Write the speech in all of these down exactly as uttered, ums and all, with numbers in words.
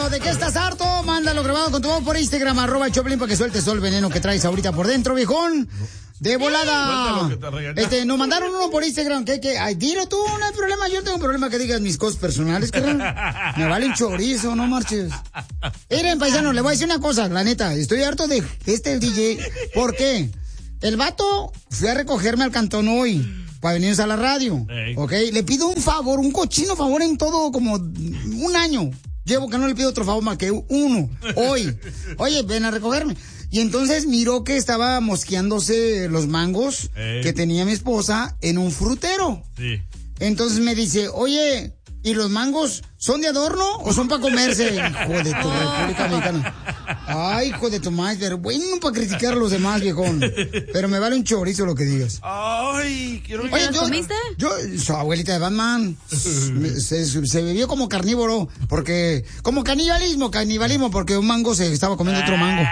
¿De qué estás harto? Mándalo grabado con tu voz por Instagram, arroba el Choplin, para que sueltes todo el veneno que traes ahorita por dentro, viejón. De volada. Este, nos mandaron uno por Instagram. que que Ay, dilo tú, no hay problema. Yo tengo un problema que digas mis cosas personales, carnal. Me vale un chorizo, no marches. Miren, paisano, le voy a decir una cosa, la neta. Estoy harto de este el D J. ¿Por qué? El vato fue a recogerme al cantón hoy para venirnos a la radio. Hey. ¿Ok? Le pido un favor, un cochino favor en todo como un año. Llevo que no le pido otro favor más que uno. Hoy. Oye, ven a recogerme. Y entonces miró que estaba mosqueándose los mangos eh. que tenía mi esposa en un frutero. Sí. Entonces me dice, oye, ¿y los mangos son de adorno o son para comerse? Hijo de tu República Mexicana. Ay, hijo de tu madre, pero bueno para criticar a los demás, viejón. Pero me vale un chorizo lo que digas. Ay, quiero Oye, yo, comiste? Yo, su abuelita de Batman, se, se, se bebió como carnívoro, porque, como canibalismo, canibalismo, porque un mango se estaba comiendo otro mango.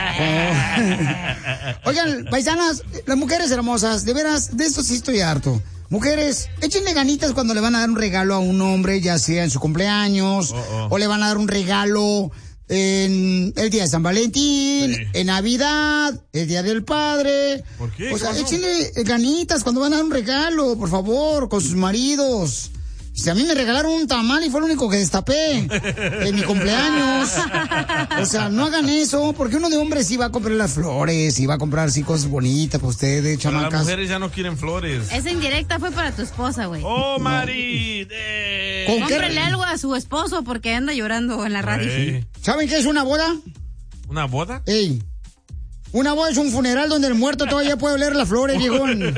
Oh. Oigan, paisanas, las mujeres hermosas, de veras, de esto sí estoy harto. Mujeres, échenle ganitas cuando le van a dar un regalo a un hombre, ya sea en su cumpleaños, oh, oh. o le van a dar un regalo en el día de San Valentín, sí. en Navidad, el día del padre. ¿Por qué? O sea, échenle ganitas cuando van a dar un regalo, por favor, con sus maridos. Si a mí me regalaron un tamal y fue lo único que destapé en mi cumpleaños. O sea, no hagan eso, porque uno de hombres sí va a comprar las flores, y va a comprar sí cosas bonitas para ustedes, chamacas. Las mujeres ya no quieren flores. Esa indirecta fue para tu esposa, güey. ¡Oh, Mari! Eh. Cómprale algo a su esposo porque anda llorando en la radio. Hey. ¿Saben qué es una boda? ¿Una boda? Ey. Una boda es un funeral donde el muerto todavía puede oler las flores, viejón.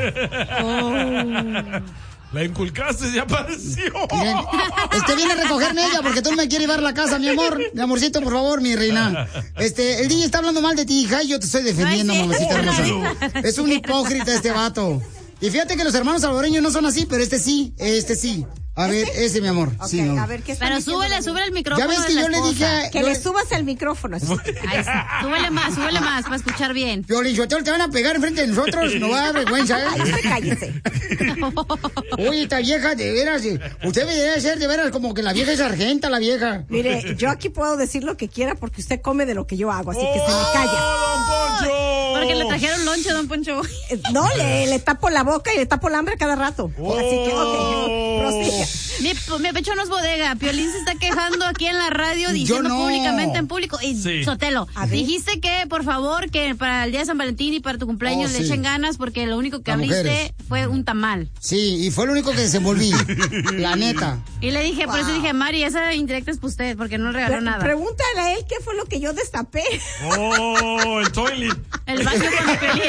Oh. La inculcaste, ya apareció. Miren, este viene a recogerme ella porque tú no me quieres llevar a la casa, mi amor. Mi amorcito, por favor, mi reina. Este, el D J está hablando mal de ti, hija, y yo te estoy defendiendo, ay, sí, mamacita hermosa. Es un hipócrita este vato. Y fíjate que los hermanos salvadoreños no son así, pero este sí, este sí. A ver, ¿este? ese, mi amor. Okay, sí, no. A ver, ¿qué está Pero súbele, súbele el micrófono. Ya ves que yo le dije... Que yo... le subas el micrófono. Ay, sí. Súbele más, súbele más, para escuchar bien. Piolichotelo, te van a pegar enfrente de nosotros, no va a dar vergüenza, ¿eh? Ay, usted cállese. Oye, esta vieja, de veras, usted debería ser de veras como que la vieja es sargenta, la vieja. Mire, yo aquí puedo decir lo que quiera porque usted come de lo que yo hago, así que se me calla. ¡Don Poncho! Porque le trajeron lonche, don Poncho. No, le, le tapo la boca y le tapo el hambre cada rato. Oh. Así que, ok, prosiga. Mi, mi pecho no es bodega. Piolín se está quejando aquí en la radio diciendo no. públicamente en público. Y sí. Sotelo, dijiste que por favor que para el día de San Valentín y para tu cumpleaños oh, le sí. echen ganas porque lo único que Las abriste mujeres. fue un tamal. Sí, y fue lo único que desenvolví. La neta. Y le dije, wow. por eso dije, Mari, esa indirecta es para usted porque no le regaló Pre- nada. Pregúntale a él qué fue lo que yo destapé. Oh, el toilet. El baño con el Piolín.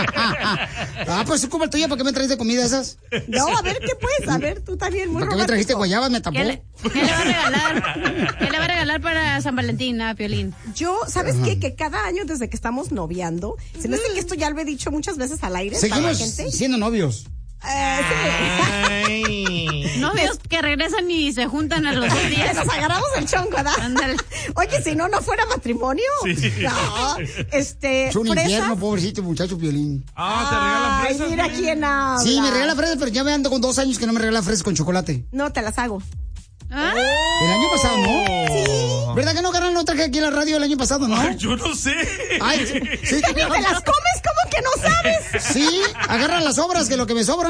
Ah, pues es como el tuyo, ¿para qué me trajiste comida esas? No, a ver qué pues, a ver, tú también. Muy ¿Para qué me trajiste guayabas? Me tapó. ¿Qué le, ¿Qué le va a regalar? ¿Qué le va a regalar para San Valentín a Piolín? Yo, ¿sabes uh-huh. qué? Que cada año desde que estamos noviando, se me hace que esto ya lo he dicho muchas veces al aire. Seguimos siendo novios. Eh, sí. Novios que regresan y se juntan a los dos días. Nos agarramos el chonco, ¿verdad? Ándale. Oye, si no, no fuera matrimonio. Sí. No, este. Es un ¿fresas? Infierno, pobrecito muchacho Piolín. Ah, te regalan fresas. Ay, mira quién habla. Sí, me regala fresas, pero ya me ando con dos años que no me regala fresas con chocolate. No, te las hago. ¿Ah? El año pasado, ¿no? Sí. ¿Verdad que no, carnal? No traje aquí a la radio el año pasado, ¿no? Ay, yo no sé. Ay, sí. ¿Te las comes? ¿Cómo que no sabes? Sí, agarra las sobras, que lo que me sobra.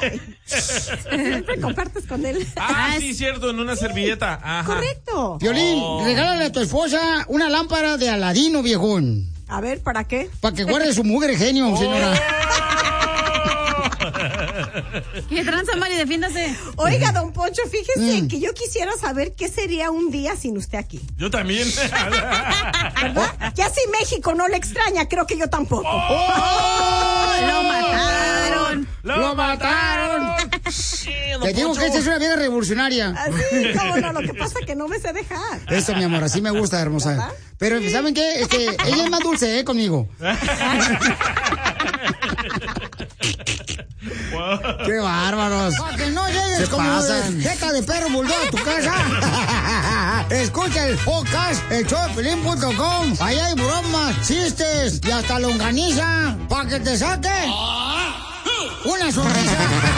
Siempre compartes con él. Ah, sí, cierto, en una servilleta. Ajá. Correcto. Piolín, oh. regálale a tu esposa una lámpara de Aladino, viejón. A ver, ¿para qué? Para que guarde su mugre genio, oh. señora. ¿Qué tranza, Mari? Defiéndase. Oiga, don Poncho, fíjese mm. que yo quisiera saber qué sería un día sin usted aquí. Yo también. ¿Verdad? Ya si México no le extraña, creo que yo tampoco. ¡Oh! ¡Oh! ¡Lo mataron! ¡Lo, ¡Lo mataron! Sí, Te digo que esta es una vieja revolucionaria. Así, cómo no, lo que pasa es que no me sé dejar. Eso, mi amor, así me gusta, hermosa. ¿Verdad? Pero, sí. ¿saben qué? Este, ella es más dulce, ¿eh? Conmigo. Wow. ¡Qué bárbaros! Para que no llegues se como jeta de perro bulldog a tu casa. Escucha el podcast, el show de Piolín punto com. Allá hay bromas, chistes y hasta longaniza para que te saque una sonrisa.